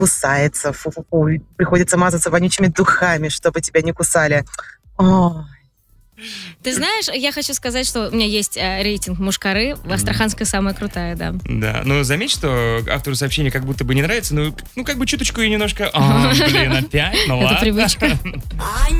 кусается, фу-фу-фу, и приходится мазаться вонючими духами, чтобы тебя не кусали. Ой. Ты знаешь, я хочу сказать, что у меня есть рейтинг Мушкары. Астраханская самая крутая, да. Да, но заметь, что автору сообщения как будто бы не нравится, ну как бы чуточку и немножко... опять? Ну ладно. Это привычка.